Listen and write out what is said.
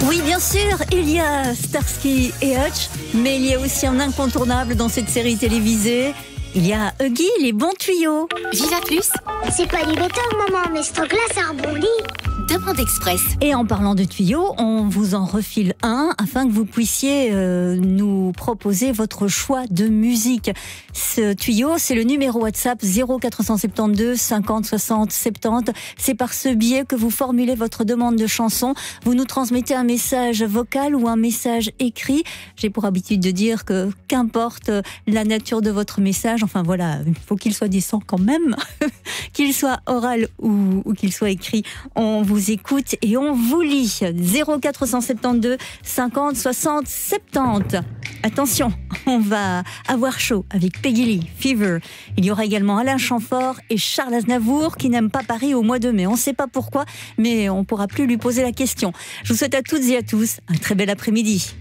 Oui, bien sûr, il y a Starsky et Hutch, mais il y a aussi un incontournable dans cette série télévisée. Il y a Huggy, les bons tuyaux. Viva Plus, C'est pas du béton, maman, mais ce truc-là, ça rebondit. Demande Express. Et en parlant de tuyaux, on vous en refile un afin que vous puissiez nous proposer votre choix de musique. Ce tuyau, c'est le numéro WhatsApp 0472 50 60 70. C'est par ce biais que vous formulez votre demande de chanson. Vous nous transmettez un message vocal ou un message écrit. J'ai pour habitude de dire que qu'importe la nature de votre message, enfin voilà, il faut qu'il soit décent quand même, qu'il soit oral ou qu'il soit écrit. On vous écoute et on vous lit. 0472 50 60 70. Attention, on va avoir chaud avec Peggy Lee, Fever. Il y aura également Alain Chamfort et Charles Aznavour qui n'aiment pas Paris au mois de mai. On ne sait pas pourquoi, mais on ne pourra plus lui poser la question. Je vous souhaite à toutes et à tous un très bel après-midi.